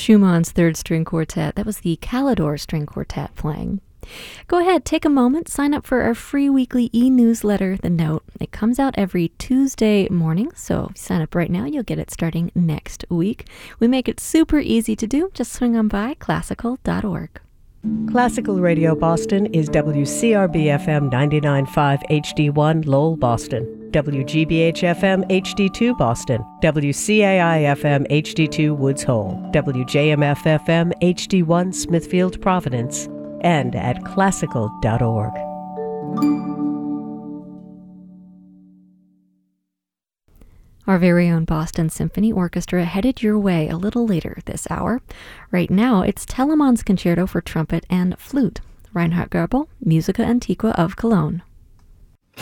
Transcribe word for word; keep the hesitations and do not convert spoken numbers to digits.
Schumann's Third String Quartet. That was the Calidore String Quartet playing. Go ahead, take a moment, sign up for our free weekly e-newsletter, The Note. It comes out every Tuesday morning, so if you sign up right now, you'll get it starting next week. We make it super easy to do. Just swing on by classical dot org. Classical Radio Boston is W C R B F M ninety-nine point five H D one Lowell, Boston, W G B H F M H D two Boston, W C A I F M H D two Woods Hole, W J M F F M H D one Smithfield, Providence, and at classical dot org. Our very own Boston Symphony Orchestra headed your way a little later this hour. Right now, it's Telemann's Concerto for Trumpet and Flute. Reinhard Goebel, Musica Antiqua of Cologne.